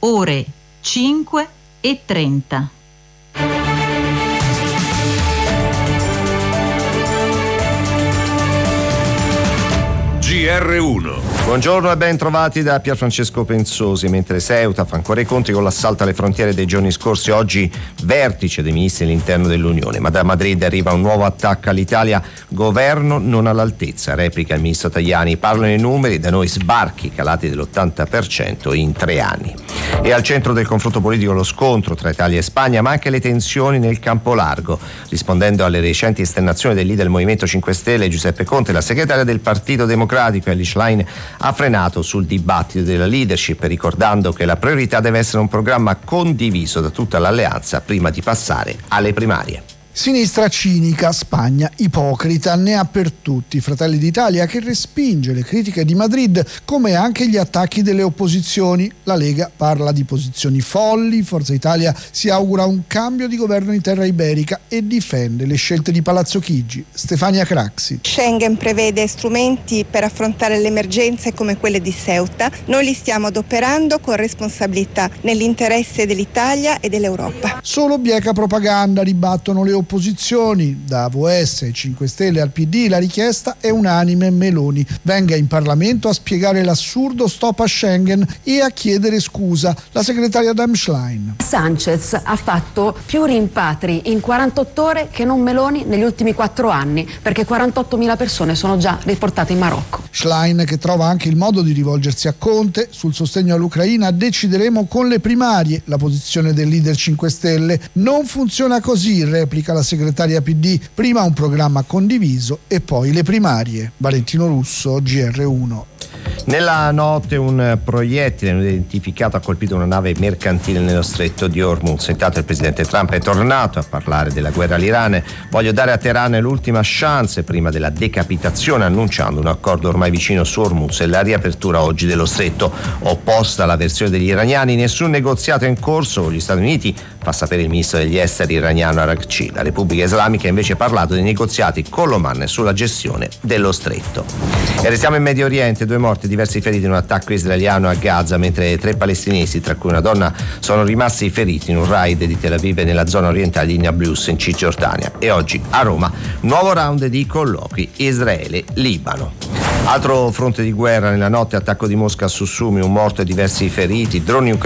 ore 5:30. GR1. Buongiorno e ben trovati da Pierfrancesco Pensosi. Mentre Ceuta fa ancora i conti con l'assalto alle frontiere dei giorni scorsi, oggi vertice dei ministri all'interno dell'Unione, ma da Madrid arriva un nuovo attacco all'Italia. Governo non all'altezza, replica il ministro Tajani. Parlano i numeri, da noi sbarchi calati dell'80% in 3 anni. E al centro del confronto politico lo scontro tra Italia e Spagna, ma anche le tensioni nel campo largo. Rispondendo alle recenti esternazioni del leader del Movimento 5 Stelle Giuseppe Conte, la segretaria del Partito Democratico Elly Schlein ha frenato sul dibattito della leadership, ricordando che la priorità deve essere un programma condiviso da tutta l'alleanza prima di passare alle primarie. Sinistra cinica, Spagna ipocrita, ne ha per tutti. Fratelli d'Italia che respinge le critiche di Madrid, come anche gli attacchi delle opposizioni. La Lega parla di posizioni folli, Forza Italia si augura un cambio di governo in terra iberica e difende le scelte di Palazzo Chigi. Stefania Craxi. Schengen prevede strumenti per affrontare le emergenze come quelle di Ceuta. Noi li stiamo adoperando con responsabilità nell'interesse dell'Italia e dell'Europa. Solo bieca propaganda, ribattono le opposizioni. Da AVS ai 5 Stelle al PD la richiesta è unanime: Meloni venga in Parlamento a spiegare l'assurdo stop a Schengen e a chiedere scusa. La segretaria Dem Schlein. Sanchez ha fatto più rimpatri in 48 ore che non Meloni negli ultimi 4 anni, perché 48.000 persone sono già riportate in Marocco. Schlein che trova anche il modo di rivolgersi a Conte. Sul sostegno all'Ucraina decideremo con le primarie. La posizione del leader 5 Stelle non funziona così, replica la segretaria PD, prima un programma condiviso e poi le primarie. Valentino Russo, GR1. Nella notte un proiettile non identificato ha colpito una nave mercantile nello stretto di Hormuz. Intanto il presidente Trump è tornato a parlare della guerra all'Iran. Voglio dare a Teheran l'ultima chance prima della decapitazione, annunciando un accordo ormai vicino su Hormuz e la riapertura oggi dello stretto. Opposta alla versione degli iraniani, nessun negoziato è in corso con gli Stati Uniti, fa sapere il ministro degli esteri iraniano Araghchi. La Repubblica Islamica ha invece parlato dei negoziati con l'Oman sulla gestione dello stretto. E restiamo in Medio Oriente. 2 morti e diversi feriti in un attacco israeliano a Gaza, mentre 3 palestinesi, tra cui una donna, sono rimasti feriti in un raid di Tel Aviv nella zona orientale di Nablus in Cisgiordania. E oggi a Roma nuovo round di colloqui Israele-Libano. Altro fronte di guerra nella notte, attacco di Mosca su Sumi, un morto e diversi feriti, droni ucraini